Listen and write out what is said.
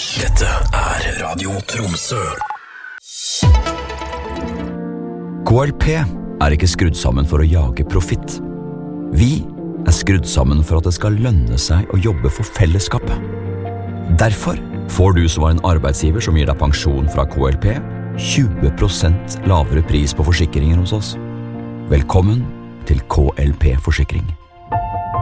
Dette Radio Tromsø. KLP ikke skrudd sammen for å jage profitt. Vi skrudd sammen for at det skal lønne seg å jobbe for fellesskapet. Derfor får du som en arbeidsgiver som gir deg pensjon fra KLP 20% lavere pris på forsikringer hos oss. Velkommen til KLP Forsikring.